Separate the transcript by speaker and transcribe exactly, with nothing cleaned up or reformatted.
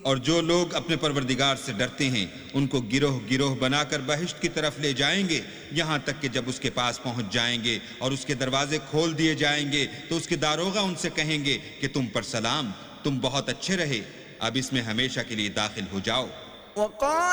Speaker 1: और जो लोग अपने परवरदिगार से डरते हैं उनको गिरोह गिरोह बनाकर बहिश्त की तरफ ले जाएंगे, यहाँ तक कि जब उसके पास पहुंच जाएंगे और उसके दरवाजे खोल दिए जाएंगे तो उसके दारोगा उनसे कहेंगे कि तुम पर सलाम, तुम बहुत अच्छे रहे, अब इसमें हमेशा के लिए दाखिल हो जाओ।